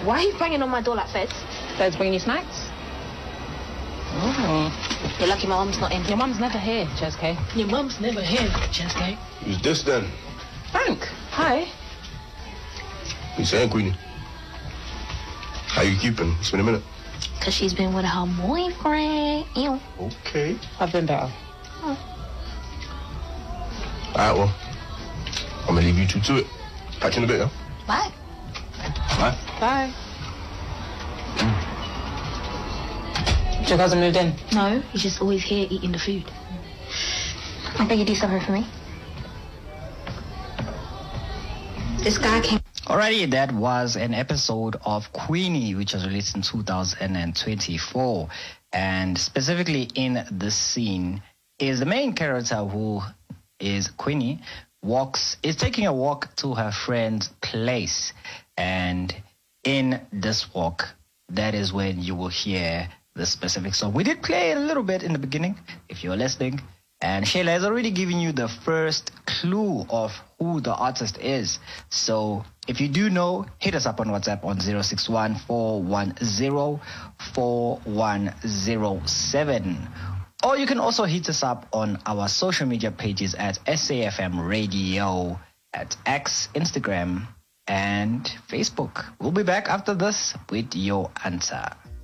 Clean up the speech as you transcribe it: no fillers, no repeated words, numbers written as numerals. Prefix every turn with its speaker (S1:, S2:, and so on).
S1: Why are you banging on my door like Fez?
S2: Fez bringing you snacks? Oh.
S1: You're lucky my mum's not in.
S2: Your mum's never here, Cheske.
S1: Your mum's never here, Cheske.
S3: Who's this then?
S2: Frank, hi.
S3: What you saying, Queenie? How you keeping? It's been a minute.
S1: Because she's been with her boyfriend. Ew.
S3: Okay.
S2: I've been better.
S1: Oh.
S3: Alright, well. I'm gonna leave you two to it. Catch you in a bit, yeah?
S1: Bye.
S3: Bye.
S2: Bye. Your cousin moved in?
S1: No, he's just always here eating the food. I bet you do something for me. This guy came...
S4: Alrighty, that was an episode of Queenie, which was released in 2024. And specifically in this scene is the main character, who is Queenie, is taking a walk to her friend's place. And in this walk, that is when you will hear the specific song. We did play it a little bit in the beginning, if you're listening. And Shayla has already given you the first clue of who the artist is. So if you do know, hit us up on WhatsApp on 061-410-4107. Or you can also hit us up on our social media pages at SAFM Radio, at X, Instagram, and Facebook. We'll be back after this with your answer.